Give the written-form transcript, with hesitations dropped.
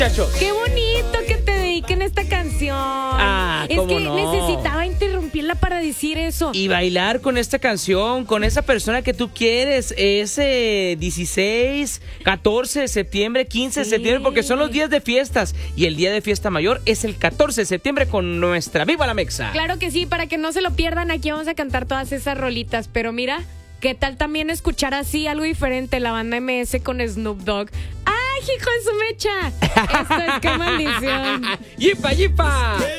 muchachos. Qué bonito que te dediquen esta canción. Es ¿cómo que no? necesitaba interrumpirla para decir eso. Y bailar con esta canción, con esa persona que tú quieres, ese 16, 14 de septiembre, 15 de septiembre, porque son los días de fiestas. Y el día de fiesta mayor es el 14 de septiembre con nuestra Viva la Mexa. Claro que sí, para que no se lo pierdan, aquí vamos a cantar todas esas rolitas. Pero mira, ¿qué tal también escuchar así algo diferente? La banda MS con Snoop Dogg. ¡Ay, hijo de su mecha! Esto es Qué Maldición. ¡Yipa, yipa!